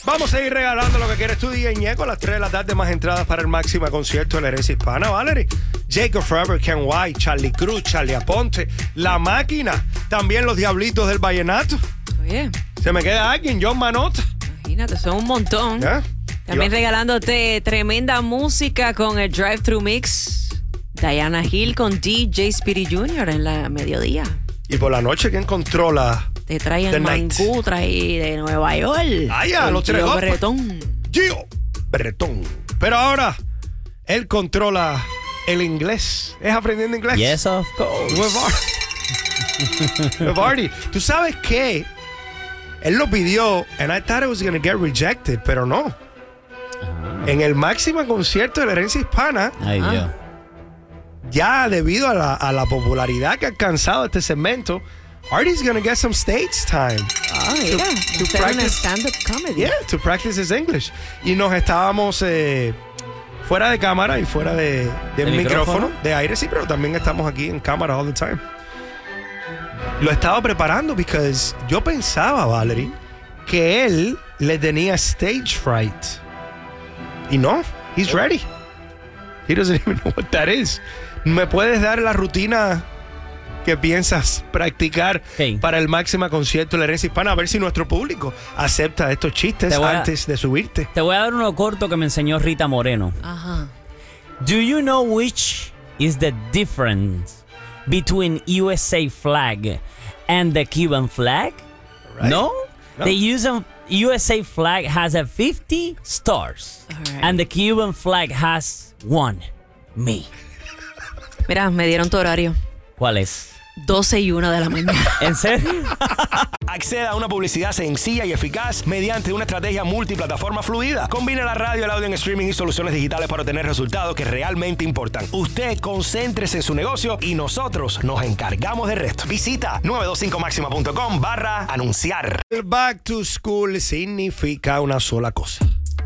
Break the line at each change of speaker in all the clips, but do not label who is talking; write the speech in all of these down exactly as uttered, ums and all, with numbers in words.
Vamos a seguir regalando lo que quieres tú, D J Ñeco, a las tres de la tarde, más entradas para el máximo concierto de la herencia hispana, Valerie. Jacob Forever, Ken White, Charlie Cruz, Charlie Aponte, La Máquina, también los Diablitos del Vallenato.
Oye.
Se me queda alguien, John Manota.
Imagínate, son un montón.
¿Eh?
También
Yo.
regalándote tremenda música con el Drive Thru Mix. Diana Hill con D J Speedy junior en la mediodía.
Y por la noche, ¿quién controla?
Te traen
The Night.
Mangú, trae de Nueva York.
Ah, ya, los tres
Gio
golpes.
Bretón.
Gio Bretón. Pero ahora, él controla el inglés. ¿Es aprendiendo inglés?
Yes, of course.
Barty, tú sabes que él lo pidió, and I thought it was going to get rejected, pero no.
Ah.
En el máximo concierto de la herencia hispana,
Ay,
Ah.
Dios.
ya debido a la, a la popularidad que ha alcanzado este segmento, Artie's going to get some stage time.
Ah, mira.
To- to
hacer una
practice-
stand-up comedy.
Yeah, to practice his English. Y nos estábamos eh, fuera de cámara y fuera de, de
¿De
micrófono,
micrófono?
de aire, sí, pero también estamos aquí en cámara all the time. Lo estaba preparando porque yo pensaba, Valerie, que él le tenía stage fright. Y no, he's ready. He doesn't even know what that is. ¿Me puedes dar la rutina que piensas practicar
Okay.
para el máximo concierto de la herencia hispana? A ver si nuestro público acepta estos chistes
Te voy a-
antes de subirte.
Te voy a dar uno corto que me enseñó Rita Moreno.
Ajá.
Do you know which is the difference between U S A flag and the Cuban flag?
Right.
No?
No.
The U S A U S A flag has a fifty stars.
Alright.
And the Cuban flag has one. Me.
Mira, me dieron tu horario.
¿Cuál es?
doce y una de la mañana.
¿En serio?
Acceda a una publicidad sencilla y eficaz mediante una estrategia multiplataforma fluida. Combina la radio, el audio en streaming y soluciones digitales para obtener resultados que realmente importan. Usted concéntrese en su negocio y nosotros nos encargamos del resto. Visita nueve dos cinco máxima punto com barra anunciar. El back to school significa una sola cosa.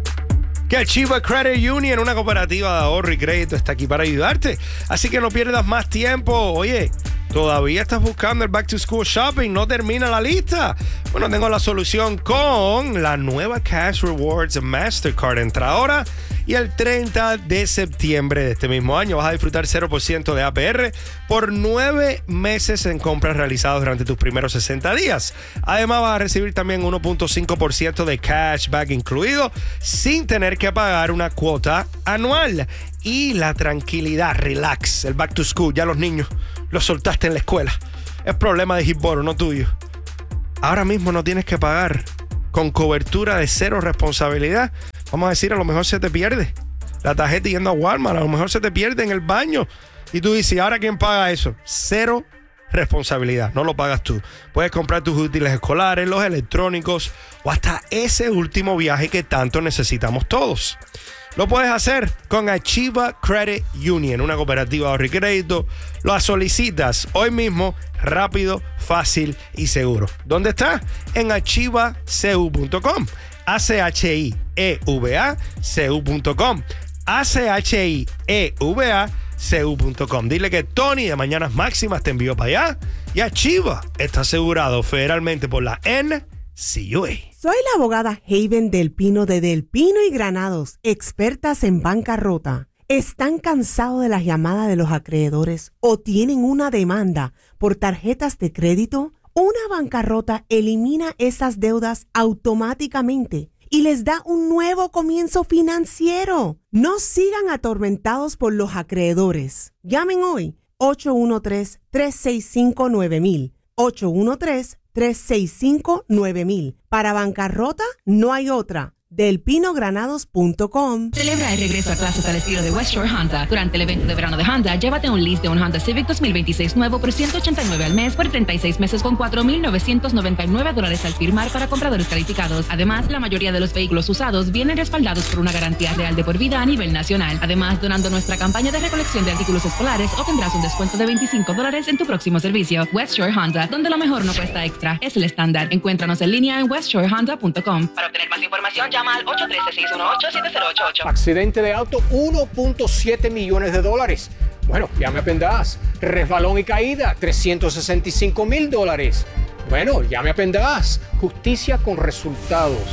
Que Achieva Credit Union, una cooperativa de ahorro y crédito, está aquí para ayudarte. Así que no pierdas más tiempo. Oye, ¿todavía estás buscando el Back to School Shopping? ¿No termina la lista? Bueno, tengo la solución con la nueva Cash Rewards Mastercard. Entra ahora y el treinta de septiembre de este mismo año vas a disfrutar cero por ciento de A P R por nueve meses en compras realizadas durante tus primeros sesenta días. Además, vas a recibir también uno punto cinco por ciento de cashback incluido sin tener que pagar una cuota anual. Y la tranquilidad, relax, el back to school, ya los niños los soltaste en la escuela. Es problema de Hitboro, no tuyo. Ahora mismo no tienes que pagar con cobertura de cero responsabilidad. Vamos a decir, a lo mejor se te pierde la tarjeta yendo a Walmart, a lo mejor se te pierde en el baño. Y tú dices, ¿y ahora quién paga eso? Cero responsabilidad, no lo pagas tú. Puedes comprar tus útiles escolares, los electrónicos o hasta ese último viaje que tanto necesitamos todos. Lo puedes hacer con Achieva Credit Union, una cooperativa de ahorro y crédito. Lo solicitas hoy mismo, rápido, fácil y seguro. ¿Dónde está? En achieva c u punto com. A C H I E V A C U punto com. A C H I E V A C U punto com. Dile que Tony de Mañanas Máximas te envió para allá. Y Achieva está asegurado federalmente por la N C U A.
Soy la abogada Haven Del Pino de Del Pino y Granados, expertas en bancarrota. ¿Están cansados de las llamadas de los acreedores o tienen una demanda por tarjetas de crédito? Una bancarrota elimina esas deudas automáticamente y les da un nuevo comienzo financiero. No sigan atormentados por los acreedores. Llamen hoy ocho uno tres, tres seis cinco, nueve mil. ocho uno tres, tres seis cinco, nueve mil. Para bancarrota no hay otra. del pino granados punto com.
Celebra el regreso a clases al estilo de West Shore Honda. Durante el evento de verano de Honda, llévate un lease de un Honda Civic dos mil veintiséis nuevo por ciento ochenta y nueve al mes por treinta y seis meses con cuatro mil novecientos noventa y nueve dólares al firmar para compradores calificados. Además, la mayoría de los vehículos usados vienen respaldados por una garantía real de por vida a nivel nacional. Además, donando nuestra campaña de recolección de artículos escolares, obtendrás un descuento de veinticinco dólares en tu próximo servicio. West Shore Honda, donde lo mejor no cuesta extra, es el estándar. Encuéntranos en línea en west shore honda punto com. Para obtener más información, llama al ocho uno tres, seis uno ocho, siete cero ocho ocho.
Accidente de auto, uno punto siete millones de dólares. Bueno, ya me aprenderás. Resbalón y caída, trescientos sesenta y cinco mil dólares. Bueno, ya me aprenderás. Justicia con resultados.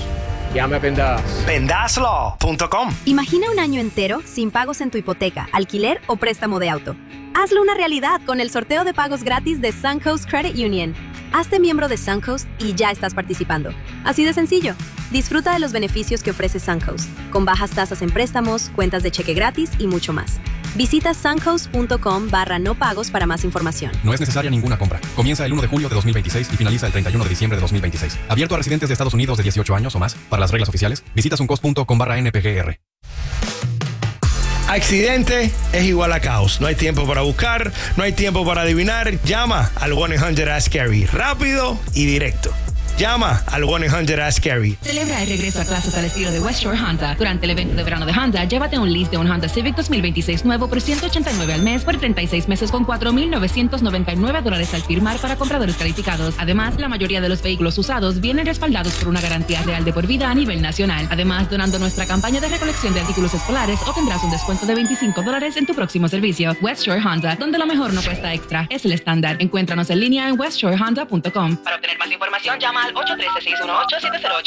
Llame a Pendas.
Pendas Law punto com.
Imagina un año entero sin pagos en tu hipoteca, alquiler o préstamo de auto. Hazlo una realidad con el sorteo de pagos gratis de Suncoast Credit Union. Hazte miembro de Suncoast y ya estás participando. Así de sencillo. Disfruta de los beneficios que ofrece Suncoast, con bajas tasas en préstamos, cuentas de cheque gratis y mucho más. Visita suncoast.com barra no pagos para más información.
No es necesaria ninguna compra. Comienza el uno de julio de dos mil veintiséis y finaliza el treinta y uno de diciembre de dos mil veintiséis. Abierto a residentes de Estados Unidos de dieciocho años o más. Para las reglas oficiales, visita suncoast.com barra N P G R.
Accidente es igual a caos. No hay tiempo para buscar, no hay tiempo para adivinar. Llama al uno ochocientos Ask Gary. Rápido y directo. Llama al uno ochocientos Ask Gary.
Celebra el regreso a clases al estilo de West Shore Honda. Durante el evento de verano de Honda, llévate un lease de un Honda Civic dos mil veintiséis nuevo por ciento ochenta y nueve al mes por treinta y seis meses con cuatro mil novecientos noventa y nueve dólares al firmar para compradores calificados. Además, la mayoría de los vehículos usados vienen respaldados por una garantía real de por vida a nivel nacional. Además, donando nuestra campaña de recolección de artículos escolares, obtendrás un descuento de veinticinco dólares en tu próximo servicio. West Shore Honda, donde lo mejor no cuesta extra. Es el estándar. Encuéntranos en línea en west shore honda punto com. Para obtener más información, llama al ocho uno tres, seis uno ocho, siete cero ocho.